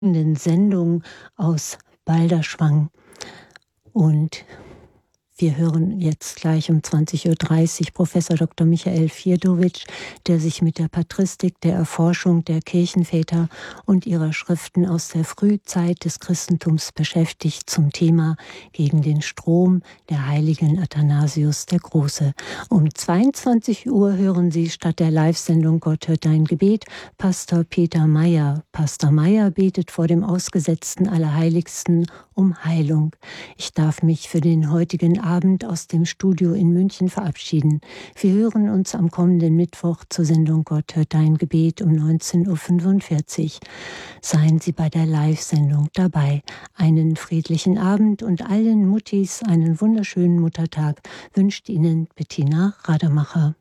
Sendung aus Balderschwang. Und wir hören jetzt gleich um 20:30 Uhr Professor Dr. Michael Firdowitsch, der sich mit der Patristik, der Erforschung der Kirchenväter und ihrer Schriften aus der Frühzeit des Christentums beschäftigt zum Thema Gegen den Strom der heiligen Athanasius der Große. Um 22 Uhr hören Sie statt der Live-Sendung Gott hört dein Gebet Pastor Peter Meyer. Pastor Meyer betet vor dem ausgesetzten Allerheiligsten um Heilung. Ich darf mich für den heutigen Abend aus dem Studio in München verabschieden. Wir hören uns am kommenden Mittwoch zur Sendung Gott hört dein Gebet um 19:45 Uhr. Seien Sie bei der Live-Sendung dabei. Einen friedlichen Abend und allen Muttis einen wunderschönen Muttertag wünscht Ihnen Bettina Rademacher.